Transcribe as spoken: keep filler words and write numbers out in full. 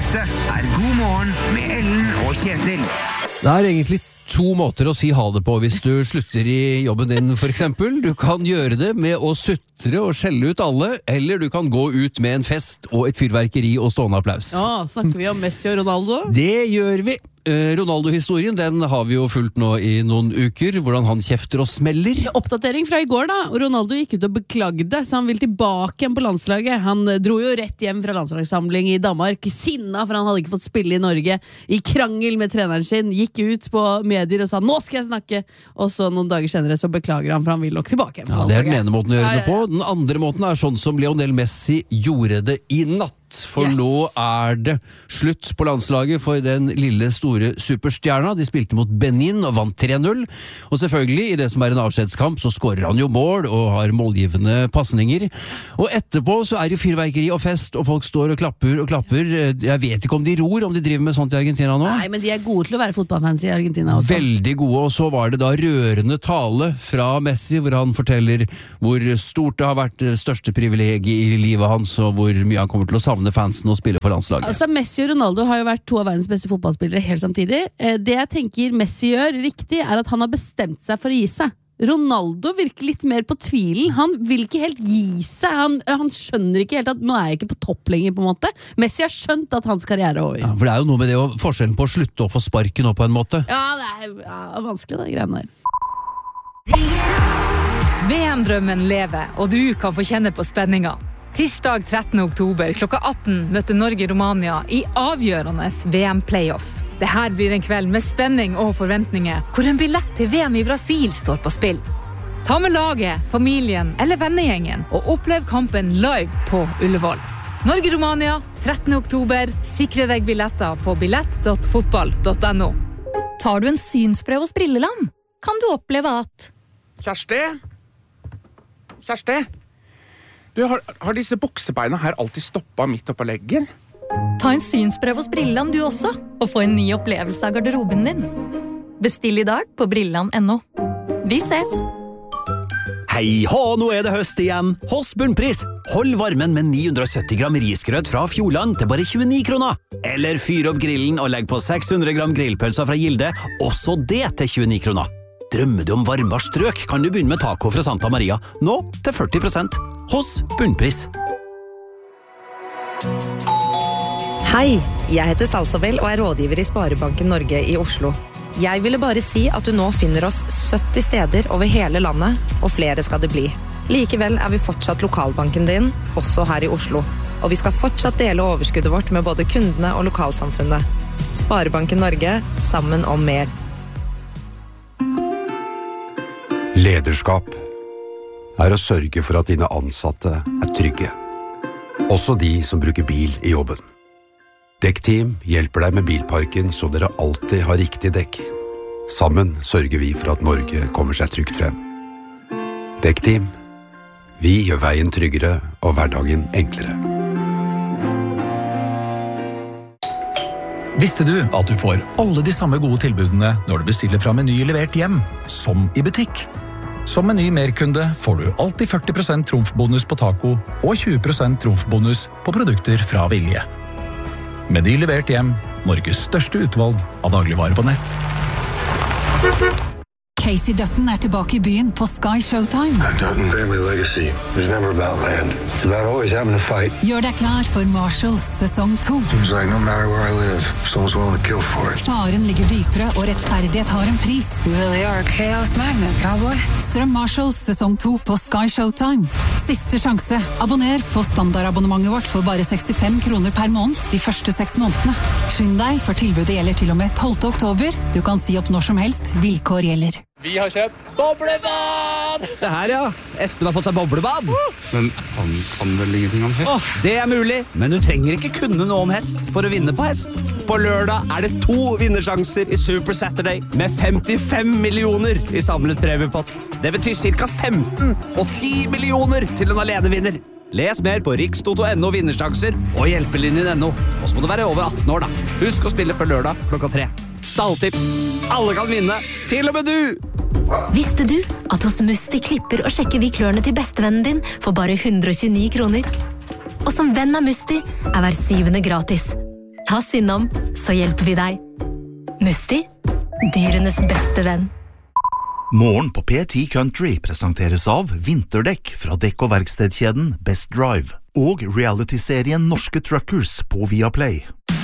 Dette er God morgen med Ellen og Kjetil. Det er egentlig to måter å si ha det på hvis du slutter i jobben din, for eksempel. Du kan gjøre det med å sutre og skjelle ut alle, eller du kan gå ut med en fest og et fyrverkeri og stående applaus. Ja, snakker vi om Messi og Ronaldo? Det gjør vi. Ronaldo-historien, den har vi jo fulgt nå i noen uker, hvordan han kjefter og smeller. Oppdatering fra i går da, Ronaldo gikk ut og beklagde, så han vil tilbake igjen på landslaget. Han dro jo rett hjem fra landslagssamling i Danmark, sinna for han hadde ikke fått spille i Norge, i krangel med treneren sin, gikk ut på medier og sa, nå skal jeg snakke, og så noen dager senere så beklager han, for han vil nok tilbake igjen på landslaget. Ja, det er den ene måten å gjøre ja, det på. Den andre måten er sånn som Lionel Messi gjorde det i natt. For yes. Nå er det slutt på landslaget for den lille store superstjerna. De spilte mot Benin og vant tre null. Og selvfølgelig, i det som er en avskjedskamp, så skårer han jo mål og har målgivende passninger. Og etterpå så er det fyrverkeri og fest, og folk står og klapper og klapper. Jeg vet ikke om de ror, om de driver med sånt i Argentina nå. Nei, men de er gode til å være fotballfans i Argentina også. Veldig gode, og så var det da rørende tale fra Messi, hvor han forteller hvor stort det har vært, det største privilegiet i livet hans, og hvor mye han kommer til å savne fansen og spille for landslaget. Altså, Messi og Ronaldo har jo vært to av verdens beste fotballspillere helt samtidig. Det jeg tenker Messi gjør riktig, er at han har bestemt seg for å gi seg. Ronaldo virker litt mer på tvilen. Han vil ikke helt gi seg. Han, han skjønner ikke helt at nå er jeg ikke på topp lenger, på en måte. Messi har skjønt at hans karriere er over. Ja, for det er jo noe med det å forskjellen på å slutte og få sparken opp på en måte. Ja, det er ja, vanskelig det greiene der. V M-drømmen lever, og du kan få kjenne på spenninga. Tirsdag trettende oktober klokka atten møtte Norge-Romania i avgjørende V M-playoff. Dette blir en kveld med spenning og forventninger, hvor en billett til V M i Brasil står på spill. Ta med laget, familien eller vennegjengen og opplev kampen live på Ullevål. Norge-Romania, trettende oktober. Sikre deg billetter på billett punktum fotball punktum no. Tar du en synsprøve hos Brilleland, kan du oppleve at Kjersti? Kjersti? Du, har, har disse buksebeina her alltid stoppet midt oppå leggen? Ta en synsprøve hos Brilleland du også, og få en ny opplevelse av garderoben din. Bestill i dag på brilleland punktum no. Vi ses! Hei hå, nå er det høst igjen. Hos Bunnpris. Hold varmen med ni hundre og sytti gram risgrøt fra Fjordland til bare tjueni kroner. Eller fyr opp grillen og legg på seks hundre gram grillpølser fra Gilde, også det til tjueni kroner. Drømmer du om varmere strøk, kan du begynne med taco fra Santa Maria, nå til førti prosent, hos Bunnpris. Hei, jeg heter Salsabel og er rådgiver i Sparebanken Norge i Oslo. Jeg ville bare si at du nå finner oss sytti steder over hele landet, og flere skal det bli. Likevel er vi fortsatt lokalbanken din, også her i Oslo. Og vi skal fortsatt dele overskuddet vårt med både kundene og lokalsamfunnet. Sparebanken Norge, sammen om mer. Lederskap er å sørge for at dine ansatte er trygge. Også de som bruker bil i jobben. Dekkteam hjelper deg med bilparken så dere alltid har riktig dekk. Sammen sørger vi for at Norge kommer seg trygt frem. Dekkteam. Vi gjør veien tryggere og hverdagen enklere. Visste du at du får alle de samme gode tilbudene når du bestiller fra Meny levert hjem, som i butikk? Som Meny merkunde får du alltid førti prosent trumfbonus på taco og tjue prosent trumfbonus på produkter fra Vilje. Meny levert hjem, Norges største utvalg av dagligvarer på nett. Casey Dutton er tilbake i byen på Sky Showtime. A Dutton family legacy is never about land. It's about always having to fight. Gjør deg klar for Marshalls sesong to. Seems like no matter where I live, someone's willing to kill for it. Faren ligger dypere, og rettferdighet har en pris. You really are a chaos magnet, cowboy. Strøm Marshalls sesong to på Sky Showtime. Siste sjanse. Abonner på standardabonnementet vårt for bare sekstifem kroner per måned de første seks månedene. Skynd deg, for tilbudet gjelder til og med tolvte oktober. Du kan si opp når som helst. Vilkår gjelder. Vi har kjøpt boblebad! Se her, ja. Espen har fått seg boblebad. Men han kan vel ingenting om hest? Åh, det er mulig, men du trenger ikke kunne noe om hest for å vinne på hest. På lørdag er det to vinnersjanser i Super Saturday med femtifem millioner i samlet premiepott. Det betyr cirka femten og ti millioner til en alenevinner. Les mer på rikstoto punktum no vinnersjanser og hjelpelinjen punktum no. Og så må du være over atten år da. Husk å spille før lørdag klokka tre. Stalltips. Alle kan vinne, til og med du! Visste du at hos Musti klipper og sjekker vi klørne til bestevennen din for bare hundre og tjueni kroner? Og som venn av Musti er hver syvende gratis. Ta oss innom, så hjelper vi deg. Musti, dyrenes beste venn. Morgen på P ti Country presenteres av vinterdekk fra dekk- og verkstedkjeden Best Drive og reality-serien Norske Truckers på Viaplay.